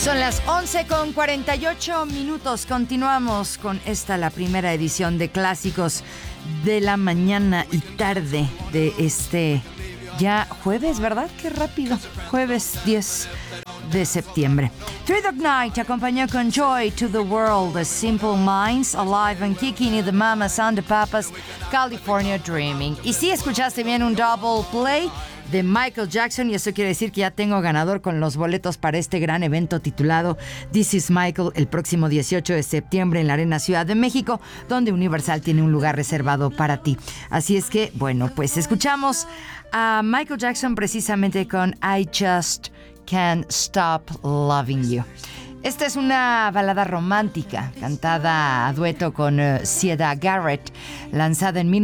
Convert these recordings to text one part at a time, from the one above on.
Son las 11:48. Continuamos con la primera edición de Clásicos de la mañana y tarde de ya jueves, ¿verdad? Qué rápido. Jueves 10 de septiembre. Through the Night acompañó con Joy to the World, The Simple Minds, Alive and Kicking y The Mamas and the Papas, California Dreaming. Y si escuchaste bien un double play de Michael Jackson, y eso quiere decir que ya tengo ganador con los boletos para este gran evento titulado This is Michael el próximo 18 de septiembre en la Arena Ciudad de México, donde Universal tiene un lugar reservado para ti. Así es que, bueno, pues escuchamos a Michael Jackson precisamente con I Just Can't Stop Loving You. Esta es una balada romántica cantada a dueto con Siedah Garrett, lanzada en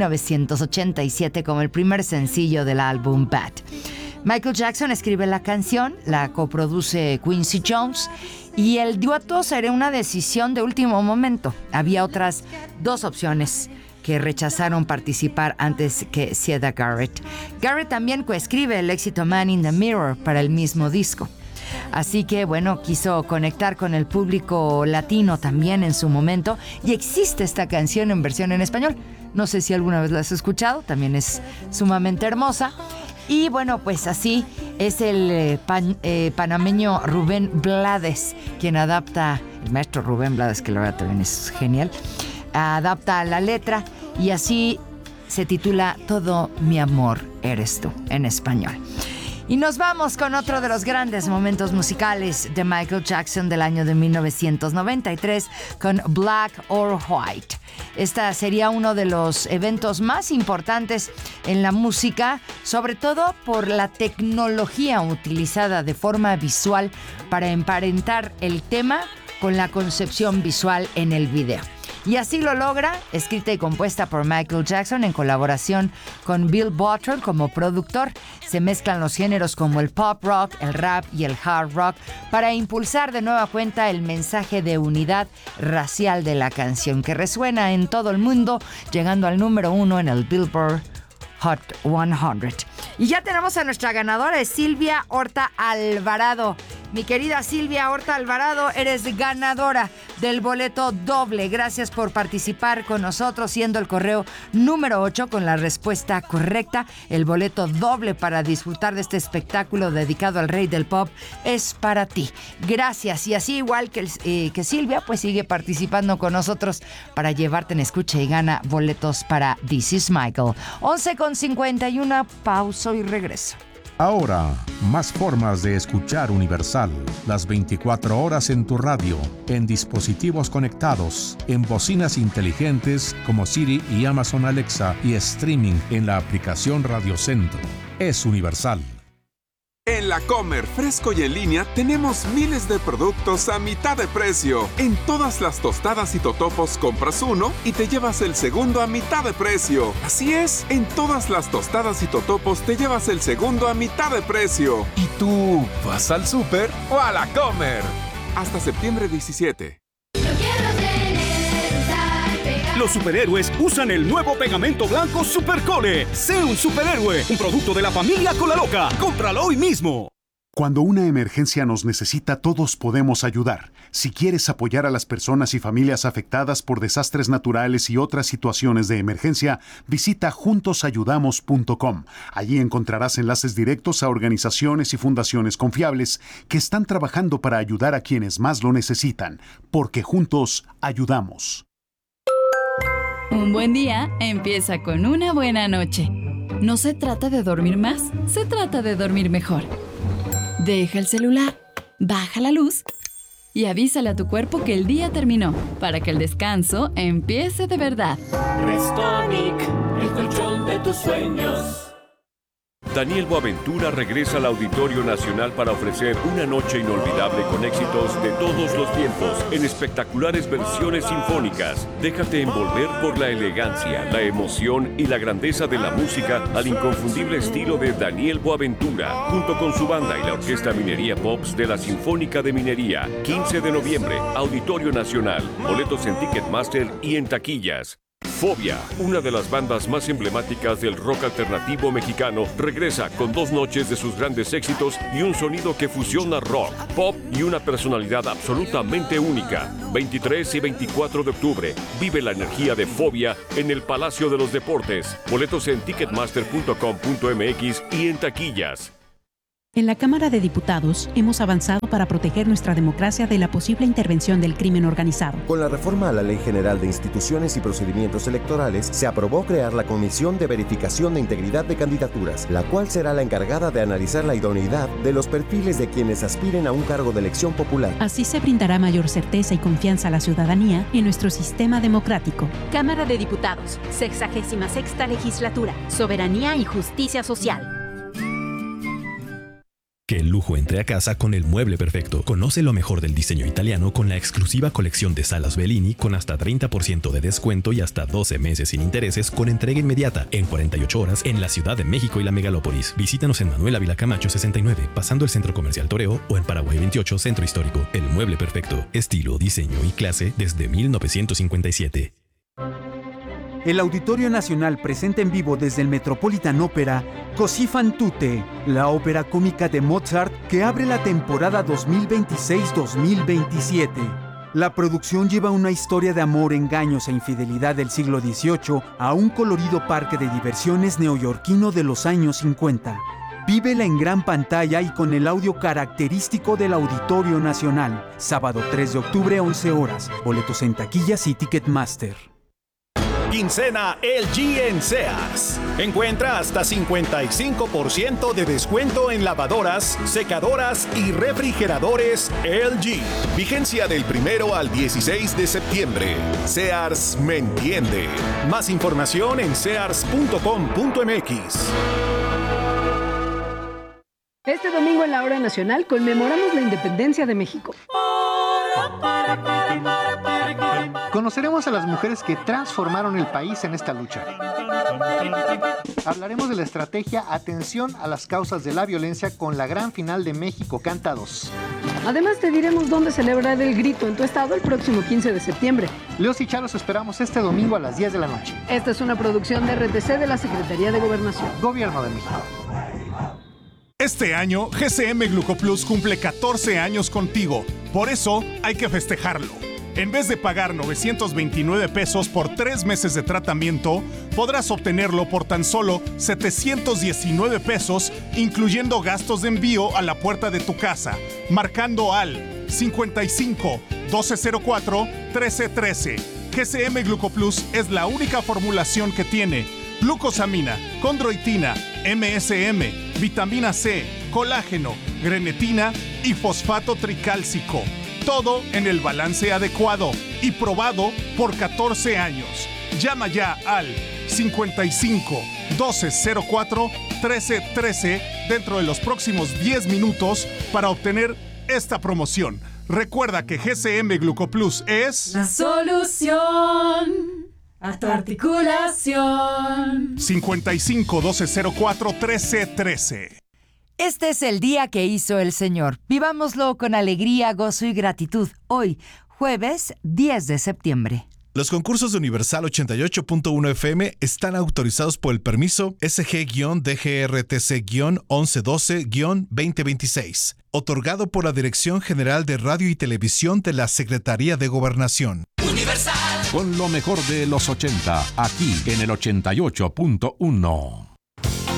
1987 como el primer sencillo del álbum Bad. Michael Jackson escribe la canción, la coproduce Quincy Jones y el dueto será una decisión de último momento. Había otras dos opciones que rechazaron participar antes que Siedah Garrett. Garrett también coescribe el éxito Man in the Mirror para el mismo disco. Así que, bueno, quiso conectar con el público latino también en su momento, y existe esta canción en versión en español. No sé si alguna vez la has escuchado, también es sumamente hermosa. Y bueno, pues así es el panameño Rubén Blades quien adapta, el maestro Rubén Blades, que la verdad también es genial, adapta la letra y así se titula Todo mi amor eres tú en español. Y nos vamos con otro de los grandes momentos musicales de Michael Jackson del año de 1993 con Black or White. Esta sería uno de los eventos más importantes en la música, sobre todo por la tecnología utilizada de forma visual para emparentar el tema con la concepción visual en el video. Y así lo logra, escrita y compuesta por Michael Jackson en colaboración con Bill Bottrell como productor. Se mezclan los géneros como el pop rock, el rap y el hard rock para impulsar de nueva cuenta el mensaje de unidad racial de la canción, que resuena en todo el mundo, llegando al número 1 en el Billboard Hot 100. Y ya tenemos a nuestra ganadora, es Silvia Horta Alvarado. Mi querida Silvia Horta Alvarado, eres ganadora del boleto doble. Gracias por participar con nosotros, siendo el correo número 8 con la respuesta correcta. El boleto doble para disfrutar de este espectáculo dedicado al rey del pop es para ti. Gracias. Y así, igual que Silvia, pues sigue participando con nosotros para llevarte en escucha y gana boletos para This is Michael. 11:51, pauso y regreso. Ahora, más formas de escuchar Universal. Las 24 horas en tu radio, en dispositivos conectados, en bocinas inteligentes como Siri y Amazon Alexa y streaming en la aplicación Radio Centro. Es Universal. En La Comer, fresco y en línea, tenemos miles de productos a mitad de precio. En todas las tostadas y totopos compras uno y te llevas el segundo a mitad de precio. Así es, en todas las tostadas y totopos te llevas el segundo a mitad de precio. ¿Y tú vas al súper o a La Comer? Hasta septiembre 17. Los superhéroes usan el nuevo pegamento blanco Supercole. Sé un superhéroe, un producto de la familia Cola Loca. ¡Cómpralo hoy mismo! Cuando una emergencia nos necesita, todos podemos ayudar. Si quieres apoyar a las personas y familias afectadas por desastres naturales y otras situaciones de emergencia, visita juntosayudamos.com. Allí encontrarás enlaces directos a organizaciones y fundaciones confiables que están trabajando para ayudar a quienes más lo necesitan, porque juntos ayudamos. Un buen día empieza con una buena noche. No se trata de dormir más, se trata de dormir mejor. Deja el celular, baja la luz y avísale a tu cuerpo que el día terminó, para que el descanso empiece de verdad. Restonic, el colchón de tus sueños. Daniel Boaventura regresa al Auditorio Nacional para ofrecer una noche inolvidable con éxitos de todos los tiempos en espectaculares versiones sinfónicas. Déjate envolver por la elegancia, la emoción y la grandeza de la música al inconfundible estilo de Daniel Boaventura, junto con su banda y la Orquesta Minería Pops de la Sinfónica de Minería. 15 de noviembre, Auditorio Nacional. Boletos en Ticketmaster y en taquillas. Fobia, una de las bandas más emblemáticas del rock alternativo mexicano, regresa con 2 noches de sus grandes éxitos y un sonido que fusiona rock, pop y una personalidad absolutamente única. 23 y 24 de octubre, vive la energía de Fobia en el Palacio de los Deportes. Boletos en ticketmaster.com.mx y en taquillas. En la Cámara de Diputados hemos avanzado para proteger nuestra democracia de la posible intervención del crimen organizado. Con la reforma a la Ley General de Instituciones y Procedimientos Electorales, se aprobó crear la Comisión de Verificación de Integridad de Candidaturas, la cual será la encargada de analizar la idoneidad de los perfiles de quienes aspiren a un cargo de elección popular. Así se brindará mayor certeza y confianza a la ciudadanía en nuestro sistema democrático. Cámara de Diputados, 66ª Legislatura, Soberanía y Justicia Social. Que el lujo entre a casa con el mueble perfecto. Conoce lo mejor del diseño italiano con la exclusiva colección de salas Bellini con hasta 30% de descuento y hasta 12 meses sin intereses con entrega inmediata en 48 horas en la Ciudad de México y la Megalópolis. Visítanos en Manuel Ávila Camacho 69, pasando el Centro Comercial Toreo, o en Paraguay 28, Centro Histórico. El mueble perfecto. Estilo, diseño y clase desde 1957. El Auditorio Nacional presenta en vivo desde el Metropolitan Opera Così fan tutte, la ópera cómica de Mozart que abre la temporada 2026-2027. La producción lleva una historia de amor, engaños e infidelidad del siglo XVIII a un colorido parque de diversiones neoyorquino de los años 50. Vívela en gran pantalla y con el audio característico del Auditorio Nacional. Sábado 3 de octubre, 11 horas. Boletos en taquillas y Ticketmaster. Quincena LG en Sears. Encuentra hasta 55% de descuento en lavadoras, secadoras y refrigeradores LG. Vigencia del 1 al 16 de septiembre. Sears me entiende. Más información en sears.com.mx. Este domingo en la Hora Nacional conmemoramos la independencia de México. Conoceremos a las mujeres que transformaron el país en esta lucha. Hablaremos de la estrategia Atención a las causas de la violencia con la gran final de México Canta 2. Además te diremos dónde celebrar el grito en tu estado el próximo 15 de septiembre. Leos y Chalos esperamos este domingo a las 10 de la noche. Esta es una producción de RTC de la Secretaría de Gobernación. Gobierno de México. Este año, GCM Glucoplus cumple 14 años contigo. Por eso, hay que festejarlo. En vez de pagar 929 pesos por 3 meses de tratamiento, podrás obtenerlo por tan solo 719 pesos, incluyendo gastos de envío a la puerta de tu casa, marcando al 55 1204 1313. GCM Glucoplus es la única formulación que tiene glucosamina, condroitina, MSM, vitamina C, colágeno, grenetina y fosfato tricálcico. Todo en el balance adecuado y probado por 14 años. Llama ya al 55 1204 1313 dentro de los próximos 10 minutos para obtener esta promoción. Recuerda que GCM Glucoplus es la solución a tu articulación. 55 1204 1313. Este es el día que hizo el Señor. Vivámoslo con alegría, gozo y gratitud. Hoy, jueves 10 de septiembre. Los concursos de Universal 88.1 FM están autorizados por el permiso SG-DGRTC-1112-2026, otorgado por la Dirección General de Radio y Televisión de la Secretaría de Gobernación. Universal. Con lo mejor de los 80, aquí en el 88.1.